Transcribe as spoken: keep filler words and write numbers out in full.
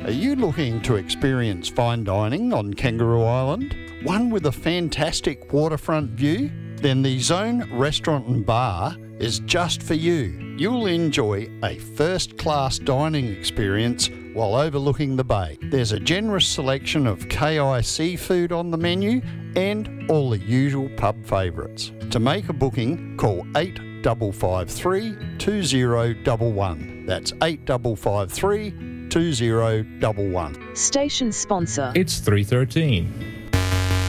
Are you looking to experience fine dining on Kangaroo Island? One with a fantastic waterfront view? Then the Zone Restaurant and Bar is just for you. You'll enjoy a first-class dining experience while overlooking the bay. There's a generous selection of K I seafood on the menu and all the usual pub favourites. To make a booking, call eight five five three, two zero one one. That's eight five five three, two zero one one. Station sponsor. It's three thirteen.